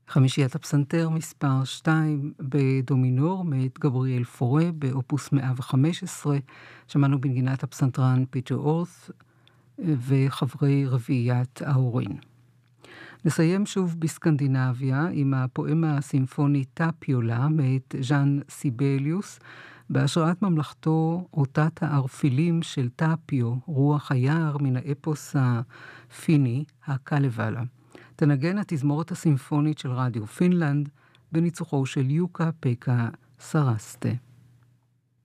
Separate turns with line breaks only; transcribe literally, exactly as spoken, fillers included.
חמישיית הפסנתר מספר שתיים בדומינור מאת גבריאל פורה באופוס מאה וחמש עשרה. שמענו בנגינת הפסנתרן פיטר אורת' וחברי רביעיית ההורין. נסיים שוב בסקנדינביה עם הפואמה הסימפונית טאפיולה מאת ז'אן סיבליוס, בהשראת ממלכתו אותת הערפילים של טאפיו, רוח היער מן האפוס הפיני, הקלוולה. תנגן התזמורת הסימפונית של רדיו פינלנד בניצוחו של יוקה פקה סרסטה.